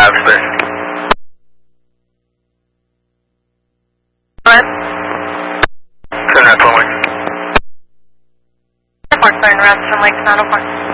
space. What? 7 runway. Airport, starting rest from Lake Saddle Park.